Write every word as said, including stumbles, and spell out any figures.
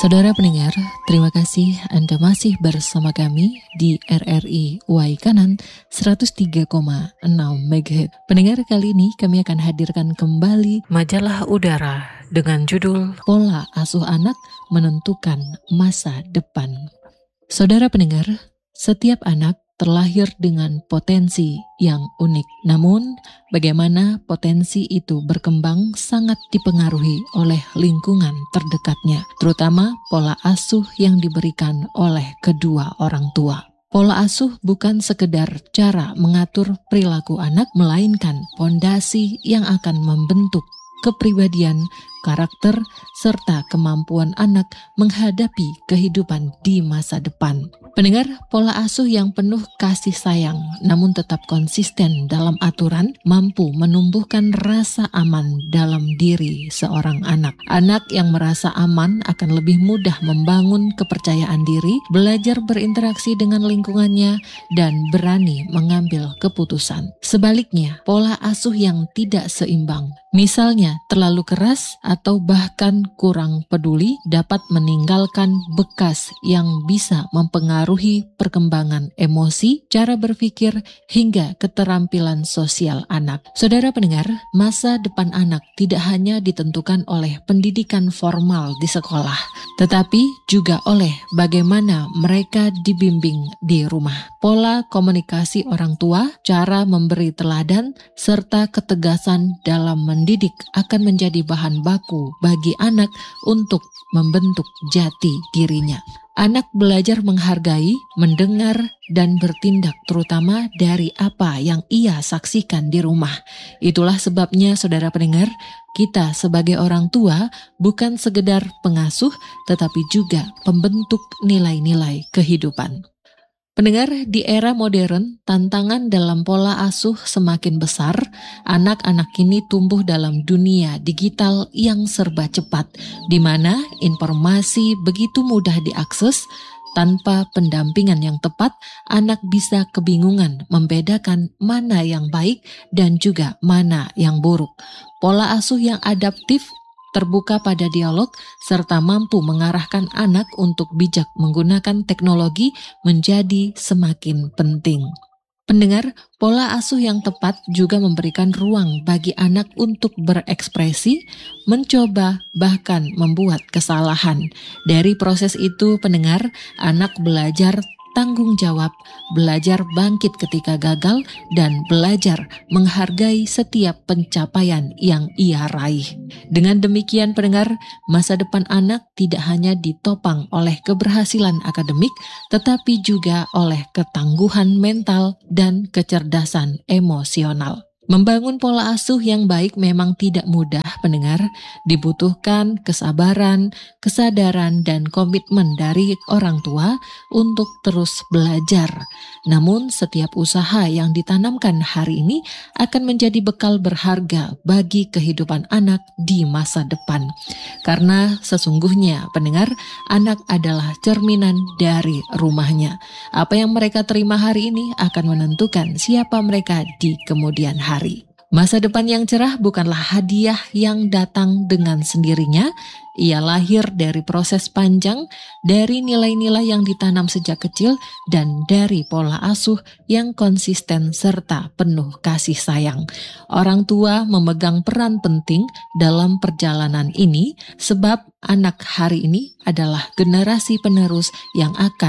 Saudara pendengar, terima kasih Anda masih bersama kami di R R I Waikanan seratus tiga koma enam megahertz. Pendengar, kali ini kami akan hadirkan kembali majalah udara dengan judul Pola Asuh Anak Menentukan Masa Depan. Saudara pendengar, setiap anak terlahir dengan potensi yang unik. Namun, bagaimana potensi itu berkembang sangat dipengaruhi oleh lingkungan terdekatnya, terutama pola asuh yang diberikan oleh kedua orang tua. Pola asuh bukan sekedar cara mengatur perilaku anak, melainkan fondasi yang akan membentuk kepribadian, karakter, serta kemampuan anak menghadapi kehidupan di masa depan. Pendengar, pola asuh yang penuh kasih sayang namun tetap konsisten dalam aturan mampu menumbuhkan rasa aman dalam diri seorang anak. Anak yang merasa aman akan lebih mudah membangun kepercayaan diri, belajar berinteraksi dengan lingkungannya, dan berani mengambil keputusan. Sebaliknya, pola asuh yang tidak seimbang, misalnya terlalu keras atau bahkan kurang peduli, dapat meninggalkan bekas yang bisa mempengaruhi perkembangan emosi, cara berpikir, hingga keterampilan sosial anak. Saudara pendengar, masa depan anak tidak hanya ditentukan oleh pendidikan formal di sekolah, tetapi juga oleh bagaimana mereka dibimbing di rumah. Pola komunikasi orang tua, cara memberi teladan, serta ketegasan dalam mendidik akan menjadi bahan baku bagi anak untuk membentuk jati dirinya. Anak belajar menghargai, mendengar, dan bertindak terutama dari apa yang ia saksikan di rumah. Itulah sebabnya, saudara pendengar, kita sebagai orang tua bukan sekedar pengasuh, tetapi juga pembentuk nilai-nilai kehidupan. Pendengar, di era modern, tantangan dalam pola asuh semakin besar. Anak-anak kini tumbuh dalam dunia digital yang serba cepat, di mana informasi begitu mudah diakses. Tanpa pendampingan yang tepat, anak bisa kebingungan membedakan mana yang baik dan juga mana yang buruk. Pola asuh yang adaptif, terbuka pada dialog, serta mampu mengarahkan anak untuk bijak menggunakan teknologi menjadi semakin penting. Pendengar, pola asuh yang tepat juga memberikan ruang bagi anak untuk berekspresi, mencoba, bahkan membuat kesalahan. Dari proses itu, pendengar, anak belajar tanggung jawab, belajar bangkit ketika gagal, dan belajar menghargai setiap pencapaian yang ia raih. Dengan demikian, pendengar, masa depan anak tidak hanya ditopang oleh keberhasilan akademik, tetapi juga oleh ketangguhan mental dan kecerdasan emosional. Membangun pola asuh yang baik memang tidak mudah, pendengar. Dibutuhkan kesabaran, kesadaran, dan komitmen dari orang tua untuk terus belajar. Namun, setiap usaha yang ditanamkan hari ini akan menjadi bekal berharga bagi kehidupan anak di masa depan. Karena sesungguhnya, pendengar, anak adalah cerminan dari rumahnya. Apa yang mereka terima hari ini akan menentukan siapa mereka di kemudian hari. Masa depan yang cerah bukanlah hadiah yang datang dengan sendirinya. Ia lahir dari proses panjang, dari nilai-nilai yang ditanam sejak kecil, dan dari pola asuh yang konsisten serta penuh kasih sayang. Orang tua memegang peran penting dalam perjalanan ini, sebab anak hari ini adalah generasi penerus yang akan